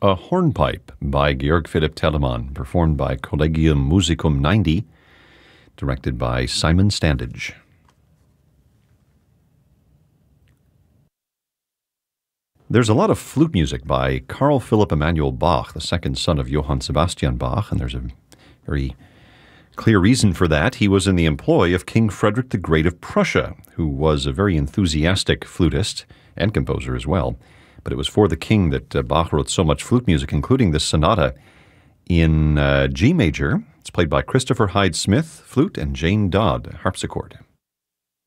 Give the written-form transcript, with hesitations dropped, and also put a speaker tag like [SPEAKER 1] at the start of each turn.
[SPEAKER 1] a hornpipe by Georg Philipp Telemann, performed by Collegium Musicum 90, directed by Simon Standage. There's a lot of flute music by Carl Philipp Emanuel Bach, the second son of Johann Sebastian Bach, and there's a very clear reason for that. He was in the employ of King Frederick the Great of Prussia, who was a very enthusiastic flutist and composer as well. But it was for the king that Bach wrote so much flute music, including this sonata in G major. It's played by Christopher Hyde Smith, flute, and Jane Dodd, harpsichord.